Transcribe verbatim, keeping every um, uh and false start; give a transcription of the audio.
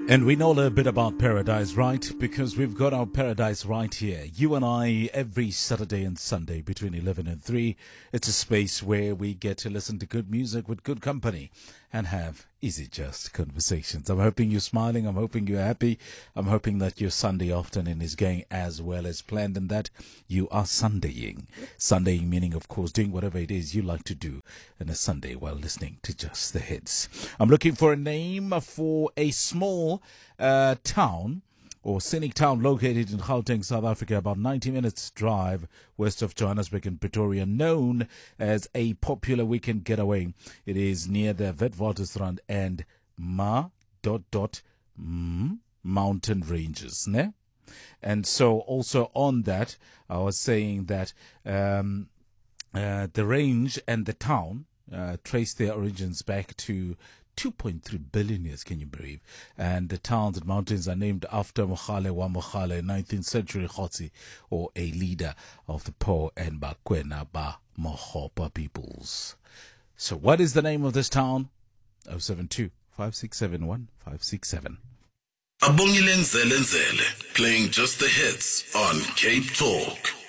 And we know a little bit about paradise, right? Because we've got our paradise right here. You and I, every Saturday and Sunday between eleven and three. It's a space where we get to listen to good music with good company and have easy, just conversations. I'm hoping you're smiling. I'm hoping you're happy. I'm hoping that your Sunday afternoon is going as well as planned and that you are Sundaying. Sundaying meaning, of course, doing whatever it is you like to do on a Sunday while listening to Just the Hits. I'm looking for a name for a small uh, town or scenic town located in Gauteng, South Africa, about ninety minutes drive west of Johannesburg in Pretoria, known as a popular weekend getaway. It is near the Witwatersrand and Ma dot dot mm, mountain ranges, ne? And so also on that, I was saying that um, uh, the range and the town uh, trace their origins back to two point three billion years, can you believe? And the towns and mountains are named after Mogale wa Mogale, nineteenth century Kgotsi, or a leader of the Po and Bakwena ba Mogopa peoples. So what is the name of this town? oh seven two, five six seven one, five six seven. Abongile Nzele Nzele, playing just the hits on Cape Talk.